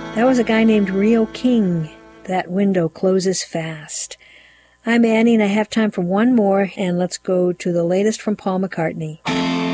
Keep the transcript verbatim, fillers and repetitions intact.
That was a guy named Rio King. That window closes fast. I'm Annie, and I have time for one more, and let's go to the latest from Paul McCartney.